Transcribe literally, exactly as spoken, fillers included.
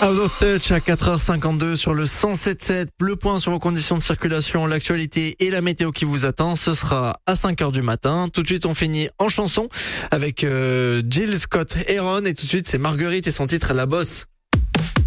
Out of Touch à quatre heures cinquante-deux sur le cent sept sept. Le point sur vos conditions de circulation, l'actualité et la météo qui vous attend, ce sera à cinq heures du matin. Tout de suite, on finit en chanson avec euh, Jill Scott Heron et tout de suite, c'est Marguerite et son titre La Bosse.